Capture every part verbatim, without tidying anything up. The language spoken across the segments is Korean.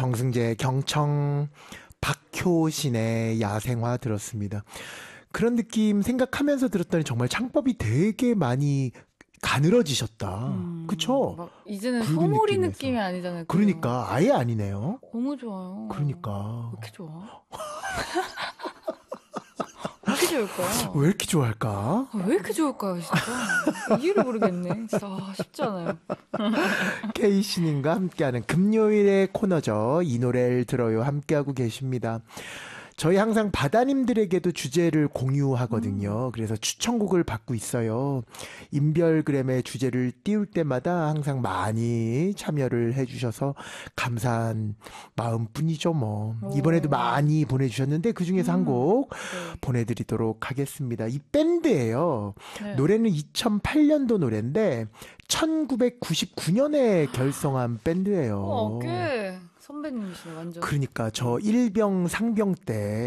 정승재, 경청, 박효신의 야생화 들었습니다. 그런 느낌 생각하면서 들었더니 정말 창법이 되게 많이 가늘어지셨다. 음, 그쵸? 막 이제는 소몰이 느낌이 아니잖아요. 그러니까 아예 아니네요. 너무 좋아요. 그러니까. 왜 이렇게 좋아? 왜 이렇게 좋을까요? 왜 이렇게 좋아할까? 왜 이렇게 좋을까요, 진짜? 이유를 모르겠네. 진짜 아, 쉽지 않아요. K씨님과 함께하는 금요일의 코너죠. 이 노래를 들어요. 함께하고 계십니다. 저희 항상 바다님들에게도 주제를 공유하거든요. 그래서 추천곡을 받고 있어요. 인별그램에 주제를 띄울 때마다 항상 많이 참여를 해주셔서 감사한 마음뿐이죠 뭐. 오. 이번에도 많이 보내주셨는데 그중에서 음. 한 곡 네. 보내드리도록 하겠습니다. 이 밴드예요. 네. 노래는 이천팔 년도 노래인데 천구백구십구 년에 결성한 밴드예요. 어, 꽤 선배님이시네 완전. 그러니까 저 일병 상병 때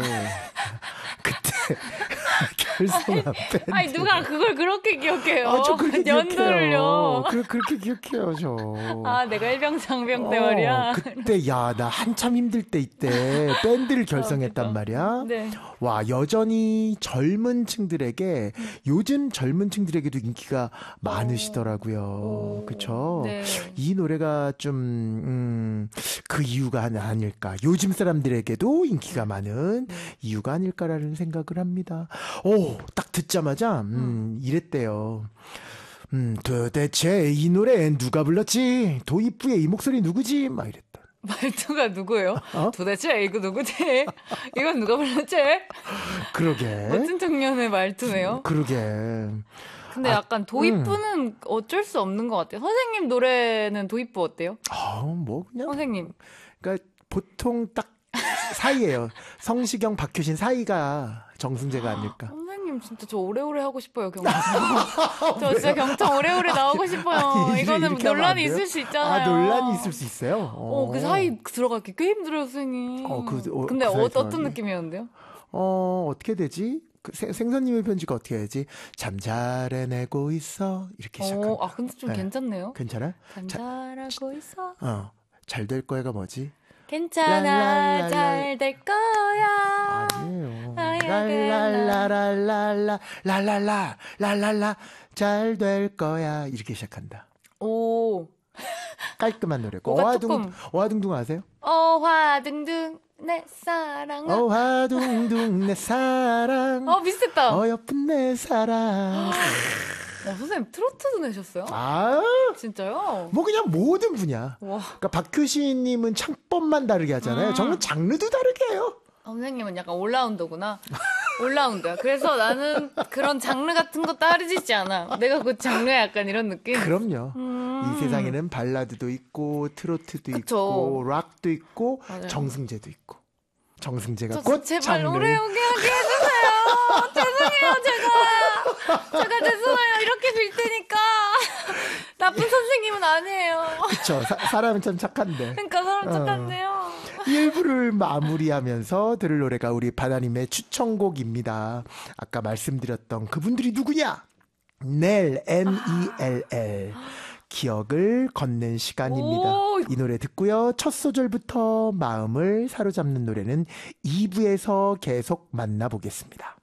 그때 결성한 밴드. 아니 누가 그걸 그렇게 기억해요? 아, 저 그렇게 연도를요. 그, 그렇게 기억해요 저. 아 내가 일병 상병 때 어, 말이야. 그때 야 나 한참 힘들 때 이때 밴드를 결성했단 말이야. 네. 와 여전히 젊은 층들에게 요즘 젊은 층들에게도 인기가 많으시더라고요. 그렇죠? 네. 이 노래가 좀 음, 그 이유가 아닐까. 요즘 사람들에게도 인기가 많은 네. 이유가 아닐까라는 생각을 합니다. 오, 딱 듣자마자 음, 이랬대요. 음, 도대체 이 노래 누가 불렀지? 도입부의 이 목소리 누구지? 막 이랬다. 말투가 누구예요? 어? 도대체 이거 누구지? 이건 누가 불렀지? 그러게. 멋진 청년의 말투네요. 그러게. 근데 아, 약간 도입부는 음. 어쩔 수 없는 것 같아요. 선생님 노래는 도입부 어때요? 아, 뭐 그냥. 선생님. 그러니까 보통 딱 사이예요. 성시경, 박효신 사이가 정승재가 아닐까. 선생님 진짜 저 오래오래 하고 싶어요, 경청. 저 진짜 경청 오래오래 나오고 싶어요. 아니, 이거는 논란이 있을 수 있잖아요. 아, 논란이 있을 수 있어요? 어, 그 사이 들어가기 꽤 힘들어요, 선생님. 어, 그, 어, 근데 그 어, 어떤 느낌이었는데요? 어, 어떻게 되지? 그 생, 생선님의 편지가 어떻게 해야지? 잠 잘 해내고 있어. 이렇게 시작해. 아, 근데 좀 네. 괜찮네요. 괜찮아? 잠 잘하고 있어. 어, 잘 될 거야가 뭐지? 괜찮아, 잘 될 거야. 아니에요. 랄랄라랄랄라, 랄랄라, 랄랄라, 잘 될 거야. 이렇게 시작한다. 오. 깔끔한 노래고. 어화둥, 어화둥둥 아세요? 어화둥둥, 내 사랑. 어화둥둥, 내 사랑. 어, 비슷했다. 어여쁜 내 사랑. 어, 선생님 트로트도 내셨어요? 아, 진짜요? 뭐 그냥 모든 분야. 와. 그러니까 박효신님은 창법만 다르게 하잖아요. 음. 저는 장르도 다르게 해요. 선생님은 약간 올라운더구나. 올라운더야. 그래서 나는 그런 장르 같은 거 따르지 않아. 내가 그 장르야 약간 이런 느낌. 그럼요. 음. 이 세상에는 발라드도 있고 트로트도 그쵸. 있고 락도 있고 맞아요. 정승재도 있고. 정승재가 저, 곧 제발 장르. 오래 오게 하게 해주세요. 죄송해요 제가. 제가 죄송해요. 이렇게 빌 테니까. 나쁜 선생님은 아니에요. 그쵸. 사, 사람은 참 착한데. 그러니까 사람 착한데요. 어. 일 부를 마무리하면서 들을 노래가 우리 바다님의 추천곡입니다. 아까 말씀드렸던 그분들이 누구냐? 넬, 엔 이 엘 엘. 기억을 걷는 시간입니다. 오. 이 노래 듣고요. 첫 소절부터 마음을 사로잡는 노래는 이 부에서 계속 만나보겠습니다.